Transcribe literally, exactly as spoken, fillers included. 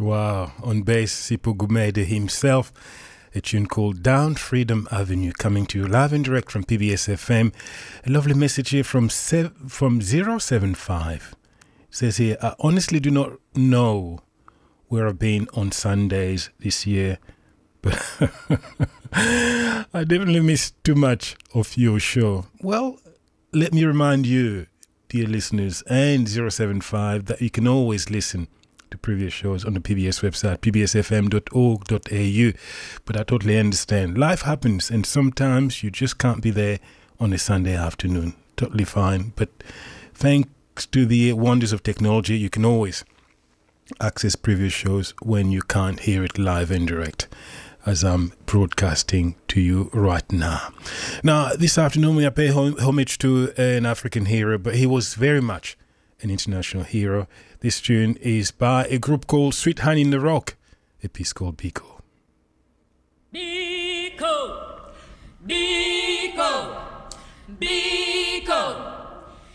Wow. On bass, Sipho Gumede himself. A tune called Down Freedom Avenue, coming to you live and direct from P B S F M. A lovely message here from sev- from zero seven five. It says here, I honestly do not know where I've been on Sundays this year, but I definitely missed too much of your show. Well, let me remind you, dear listeners, and zero seven five, that you can always listen to previous shows on the P B S website, p b s f m dot org dot a u. But I totally understand. Life happens, and sometimes you just can't be there on a Sunday afternoon. Totally fine. But thanks to the wonders of technology, you can always access previous shows when you can't hear it live and direct, as I'm broadcasting to you right now. Now, this afternoon we are paying hom- homage to an African hero, but he was very much an international hero. This tune is by a group called Sweet Honey in the Rock, a piece called Biko. Biko, Biko, Biko.